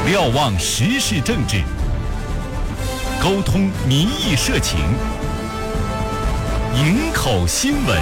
瞭望时事政治，沟通民意社情，营口新闻。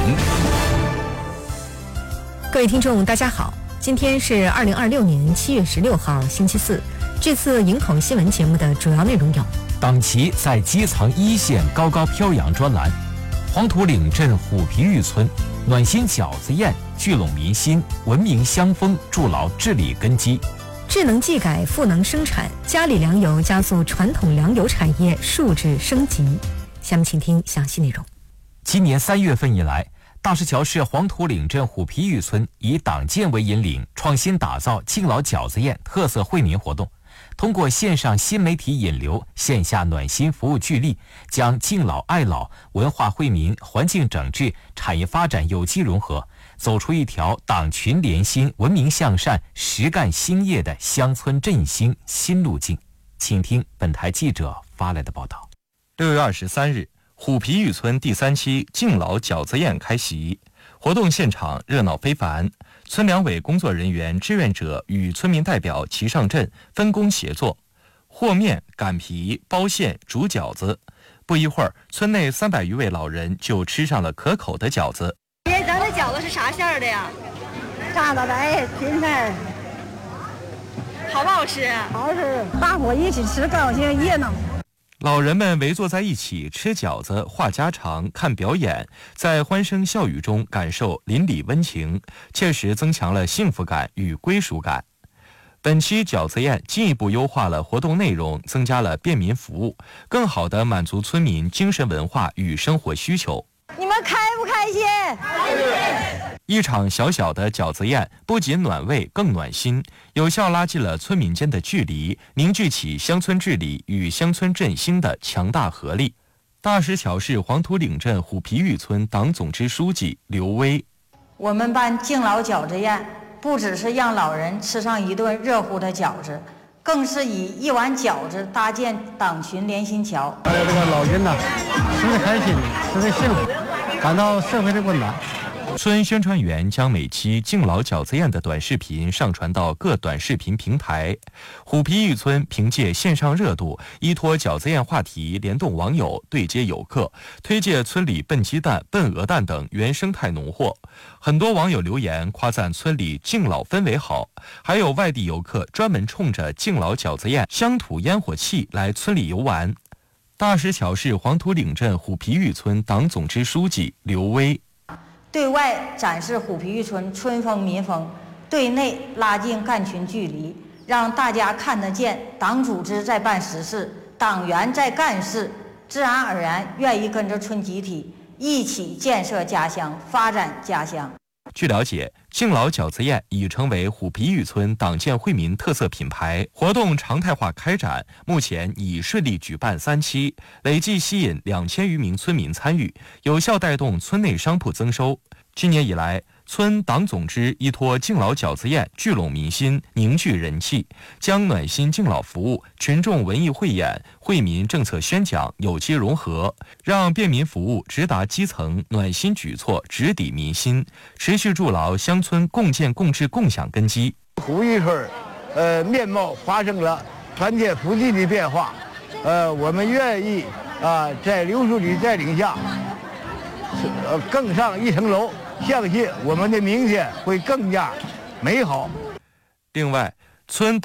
各位听众大家好，今天是2026年7月16号星期四。这次营口新闻节目的主要内容有： 党旗在基层一线高高飘扬专栏，黄土岭镇虎皮峪村暖心饺子宴聚拢民心，文明乡风筑牢治理根基。 智能技改赋能生产，嘉里粮油加速传统粮油产业数字升级。下面请听详细内容。 今年3月份以来，大石桥市黄土岭镇虎皮峪村以党建为引领，创新打造敬老饺子宴特色惠民活动，通过线上新媒体引流、线下暖心服务聚力，将敬老爱老、文化惠民、环境整治、产业发展有机融合，走出一条党群连心、文明向善、实干兴业的乡村振兴新路径。请听本台记者发来的报道。 6月23日，虎皮峪村第3期敬老饺子宴开席，活动现场热闹非凡。村两委工作人员、志愿者与村民代表齐上阵，分工协作，和面、擀皮、包馅、煮饺子。不一会儿，村内300余位老人就吃上了可口的饺子。 咱的饺子是啥馅儿的呀？ 炸的白芹菜， 好不好吃？ 好吃，大伙一起吃高兴热闹。 老人们围坐在一起吃饺子、话家常、看表演，在欢声笑语中感受邻里温情，切实增强了幸福感与归属感。本期饺子宴进一步优化了活动内容，增加了便民服务，更好地满足村民精神文化与生活需求。 你们开不开心？ 一场小小的饺子宴不仅暖胃，更暖心，有效拉近了村民间的距离，凝聚起乡村治理与乡村振兴的强大合力。大石桥市黄土岭镇虎皮峪村党总支书记刘威： 我们办敬老饺子宴，不只是让老人吃上一顿热乎的饺子，更是以一碗饺子搭建党群连心桥。 这个老人呢，吃得开心，吃得幸福，感到社会的温暖。 村宣传员将每期敬老饺子宴的短视频上传到各短视频平台。虎皮峪村凭借线上热度，依托饺子宴话题，联动网友，对接游客，推介村里笨鸡蛋、笨鹅蛋等原生态农货。很多网友留言夸赞村里敬老氛围好，还有外地游客专门冲着敬老饺子宴、乡土烟火气来村里游玩。大石桥市黄土岭镇虎皮峪村党总支书记刘威： 对外展示虎皮峪村村风民风，对内拉近干群距离，让大家看得见党组织在办实事，党员在干事，自然而然愿意跟着村集体一起建设家乡、发展家乡。 据了解，敬老饺子宴已成为虎皮峪村党建惠民特色品牌，活动常态化开展，目前已顺利举办3期，累计吸引2000余名村民参与，有效带动村内商铺增收。今年以来，村党总支依托敬老饺子宴聚拢民心，凝聚人气，将暖心敬老服务、群众文艺汇演、惠民政策宣讲有机融合，让便民服务直达基层，暖心举措直抵民心，持续筑牢乡村共建共治共享根基。 虎峪村面貌发生了团结福济的变化，我们愿意在刘书记带领下更上一层楼，相信我们的明天会更加美好。 另外，村